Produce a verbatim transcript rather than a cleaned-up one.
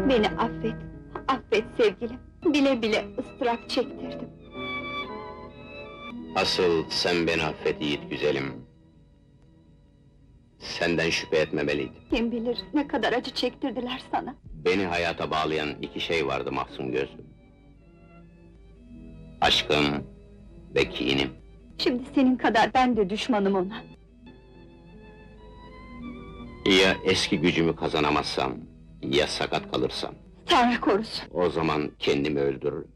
Beni affet, affet sevgilim. Bile bile ıstırap çektirdim. Asıl sen beni affet yiğit güzelim. Senden şüphe etmemeliydim. Kim bilir ne kadar acı çektirdiler sana. Beni hayata bağlayan iki şey vardı Mahzun gözlüm. Aşkım ve kinim. Şimdi senin kadar ben de düşmanım ona. Ya eski gücümü kazanamazsam, ya sakat kalırsam, Tanrı korusun. o zaman kendimi öldürürüm.